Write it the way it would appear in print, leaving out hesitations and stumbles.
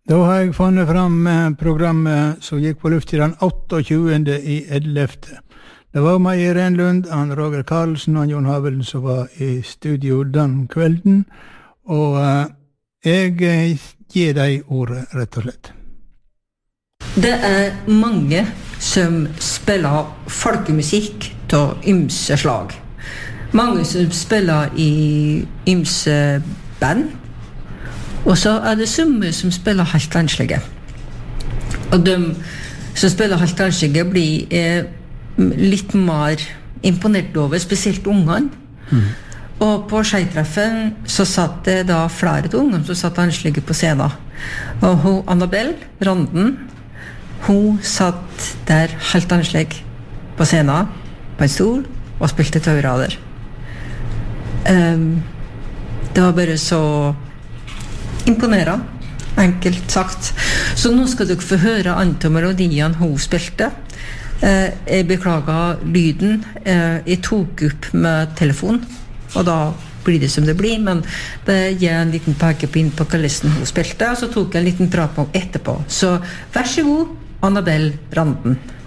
Da har jeg funnet fram programmet som gikk på luft i den 28.11. Det var meg, Renlund, han Roger Karlsen og Jon Havelen som var i studio den kvelden, og jeg gir deg ordet, rett og slett. Det mange som spiller folkemusikk til ymse slag. Mange som spiller i ymse band, og så det summe som spiller helt annslige. Og de som spiller helt annslige blir litt mer imponert over, spesielt ungene. Og på skjeitreffen så satt det da flere til ungene som satt annslige på scenen. Og hun, Annabelle Randen, hun satt der helt annslig på scenen, på en stol, og spilte taurader. Det var bare så imponerende, enkelt sagt. Så nå skal dere få høre andre melodien hun spilte. Jeg beklager lyden. Jeg tok opp med telefon, og da blir det som det blir, men det gir en liten pekepinn på hva listen hun spilte, og så tok jeg en liten prat på etterpå. Så vær så god, Annabelle Randen.